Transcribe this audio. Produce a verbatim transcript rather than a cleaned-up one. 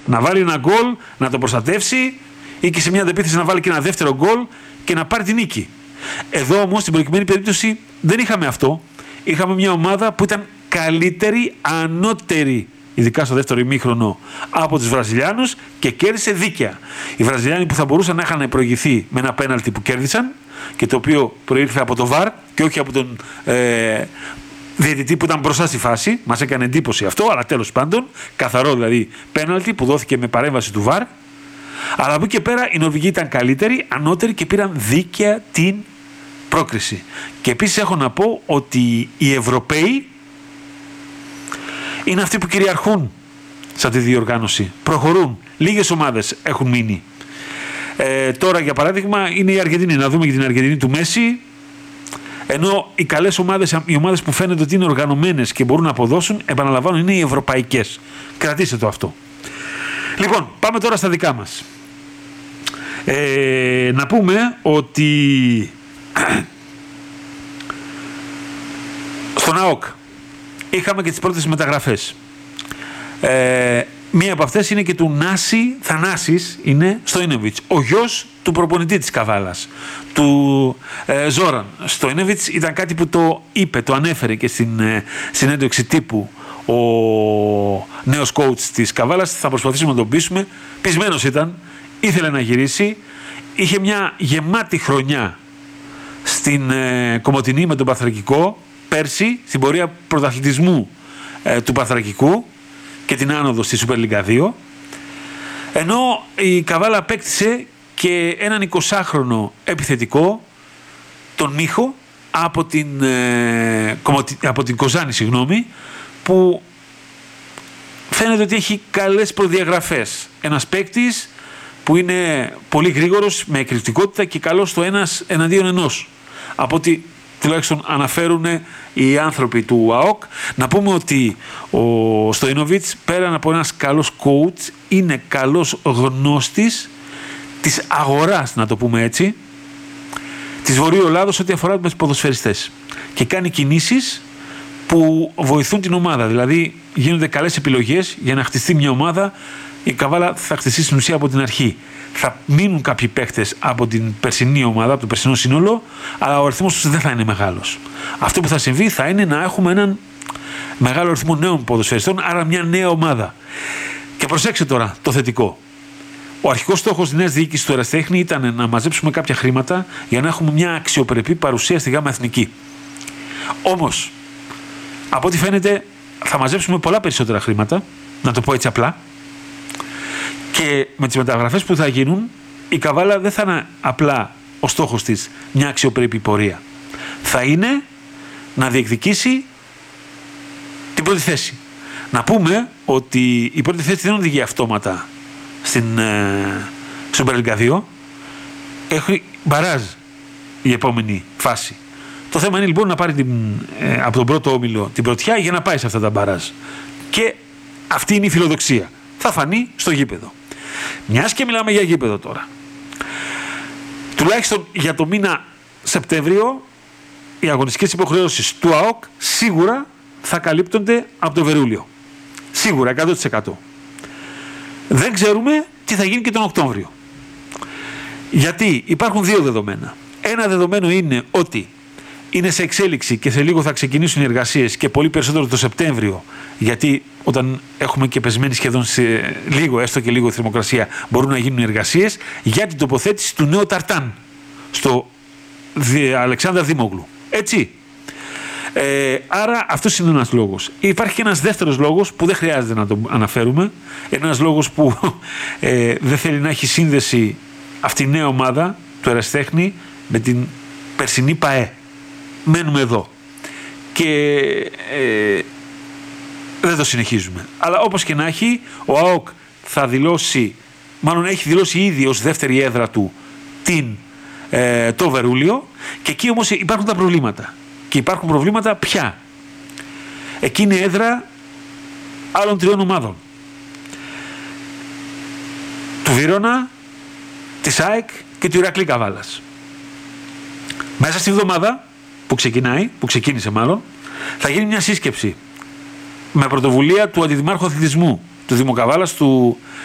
Να βάλει ένα γκολ, να το προστατεύσει ή και σε μια αντεπίθεση να βάλει και ένα δεύτερο γκολ και να πάρει την νίκη. Εδώ όμως στην προκειμένη περίπτωση δεν είχαμε αυτό. Είχαμε μια ομάδα που ήταν καλύτερη, ανώτερη, ειδικά στο δεύτερο ημίχρονο, από τους Βραζιλιάνους και κέρδισε δίκαια. Οι Βραζιλιάνοι που θα μπορούσαν να είχαν προηγηθεί με ένα πέναλτι που κέρδισαν και το οποίο προήλθε από το βαρ και όχι από τον ε, διαιτητή που ήταν μπροστά στη φάση. Μας έκανε εντύπωση αυτό, αλλά τέλος πάντων, καθαρό δηλαδή πέναλτι που δόθηκε με παρέμβαση του βαρ. Αλλά από εκεί και πέρα οι Νορβηγοί ήταν καλύτεροι, ανώτεροι και πήραν δίκαια την πρόκριση. Και επίσης έχω να πω ότι οι Ευρωπαίοι είναι αυτοί που κυριαρχούν σε αυτή τη διοργάνωση. Προχωρούν. Λίγες ομάδες έχουν μείνει. Ε, τώρα για παράδειγμα είναι η Αργεντινή. Να δούμε και την Αργεντινή του Μέση. Ενώ οι καλές ομάδες, οι ομάδες που φαίνεται ότι είναι οργανωμένες και μπορούν να αποδώσουν, επαναλαμβάνω, είναι οι ευρωπαϊκές. Κρατήστε το αυτό. Λοιπόν, πάμε τώρα στα δικά μας. Ε, να πούμε ότι στον ΑΟΚ είχαμε και τις πρώτες μεταγραφές. Ε, μία από αυτές είναι και του Νάση, Θανάσης είναι Στοϊνόβιτς, ο γιος του προπονητή της Καβάλας, του ε, Ζόραν. Στοϊνόβιτς ήταν κάτι που το είπε, το ανέφερε και στην ε, συνέντευξη τύπου ο νέος coach της Καβάλας. Θα προσπαθήσουμε να τον πείσουμε. Πεισμένος ήταν, ήθελε να γυρίσει, είχε μια γεμάτη χρονιά στην ε, Κομοτηνή με τον Παθρακικό πέρσι, στην πορεία πρωταθλητισμού ε, του Παθρακικού και την άνοδο στη Super League δύο, ενώ η Καβάλα απέκτησε και έναν εικοσάχρονο επιθετικό, τον Μίχο, από την, ε, από την Κοζάνη, συγγνώμη, που φαίνεται ότι έχει καλές προδιαγραφές. Ένας παίκτης που είναι πολύ γρήγορος, με εκρηκτικότητα και καλός στο ένας εναντίον ενός. Από ότι τουλάχιστον αναφέρουν οι άνθρωποι του ΑΟΚ. Να πούμε ότι ο Στοϊνόβιτς, πέραν από ένας καλός coach, είναι καλός γνώστης της αγοράς, να το πούμε έτσι, της Βορείου Ελλάδος ό,τι αφορά τους ποδοσφαιριστές. Και κάνει κινήσεις που βοηθούν την ομάδα. Δηλαδή γίνονται καλές επιλογές για να χτιστεί μια ομάδα. Η Καβάλα θα χτιστεί στην ουσία από την αρχή. Θα μείνουν κάποιοι παίχτες από την περσινή ομάδα, από το περσινό σύνολο, αλλά ο αριθμός τους δεν θα είναι μεγάλος. Αυτό που θα συμβεί θα είναι να έχουμε έναν μεγάλο αριθμό νέων ποδοσφαιριστών, άρα μια νέα ομάδα. Και προσέξτε τώρα το θετικό. Ο αρχικός στόχος της νέας διοίκησης του Ερασιτέχνη ήταν να μαζέψουμε κάποια χρήματα για να έχουμε μια αξιοπρεπή παρουσία στη ΓΑΜΑ Εθνική. Όμως, από ό,τι φαίνεται, θα μαζέψουμε πολλά περισσότερα χρήματα, να το πω έτσι απλά. Και με τις μεταγραφές που θα γίνουν, η Καβάλα δεν θα είναι απλά ο στόχος της μια αξιοπρεπή πορεία. Θα είναι να διεκδικήσει την πρώτη θέση. Να πούμε ότι η πρώτη θέση δεν οδηγεί αυτόματα στην ε, Super League δύο. Έχει μπαράζ η επόμενη φάση. Το θέμα είναι λοιπόν να πάρει την, ε, από τον πρώτο όμιλο την πρωτιά για να πάει σε αυτά τα μπαράζ. Και αυτή είναι η φιλοδοξία. Θα φανεί στο γήπεδο. Μιας και μιλάμε για γήπεδο τώρα. Τουλάχιστον για το μήνα Σεπτέμβριο οι αγωνιστικές υποχρεώσεις του ΑΟΚ σίγουρα θα καλύπτονται από το Βερούλιο. Σίγουρα, εκατό τοις εκατό. Δεν ξέρουμε τι θα γίνει και τον Οκτώβριο. Γιατί υπάρχουν δύο δεδομένα. Ένα δεδομένο είναι ότι είναι σε εξέλιξη και σε λίγο θα ξεκινήσουν οι εργασίες και πολύ περισσότερο το Σεπτέμβριο, γιατί όταν έχουμε και πεσμένη σχεδόν σε λίγο, έστω και λίγο θερμοκρασία, μπορούν να γίνουν εργασίες για την τοποθέτηση του νέου ταρτάν στο Αλεξάνδρα Δήμογλου. Έτσι. Ε, άρα αυτός είναι ένας λόγος. Υπάρχει και ένας δεύτερος λόγος που δεν χρειάζεται να τον αναφέρουμε. Ένας λόγος που ε, δεν θέλει να έχει σύνδεση αυτή η νέα ομάδα του Ερασιτέχνη με την περσινή ΠΑΕ. Μένουμε εδώ. Και ε, δεν το συνεχίζουμε. Αλλά όπως και να έχει, ο ΑΟΚ θα δηλώσει, μάλλον έχει δηλώσει ήδη ως δεύτερη έδρα του την, ε, το Βερούλιο, και εκεί όμως υπάρχουν τα προβλήματα. Και υπάρχουν προβλήματα πια. Εκεί είναι έδρα άλλων τριών ομάδων. Του Βύρωνα, της ΑΕΚ και του Ηρακλή Καβάλας. Μέσα στη βδομάδα που ξεκινάει, που ξεκίνησε μάλλον, θα γίνει μια σύσκεψη με πρωτοβουλία του Αντιδημάρχου Αθλητισμού του Δήμου Καβάλας, του